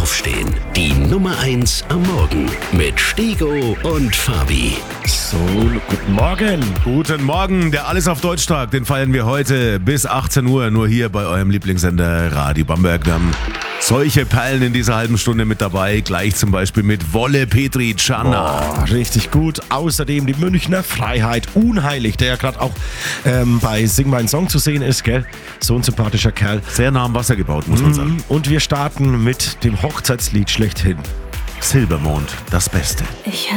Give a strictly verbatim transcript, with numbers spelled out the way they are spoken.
Aufstehen. Die Nummer eins am Morgen mit Stego und Fabi. So, guten Morgen. Guten Morgen, der Alles auf Deutsch-Tag, den feiern wir heute bis achtzehn Uhr, nur hier bei eurem Lieblingssender Radio Bamberg. Wir haben solche Perlen in dieser halben Stunde mit dabei, gleich zum Beispiel mit Wolle Petri Czarna. Oh, richtig gut. Außerdem die Münchner Freiheit, Unheilig, der ja gerade auch ähm, bei Sing Mein Song zu sehen ist, gell? So ein sympathischer Kerl. Sehr nah am Wasser gebaut, muss man sagen. Und wir starten mit dem Hochzeitslied schlechthin. Silbermond, das Beste. Ich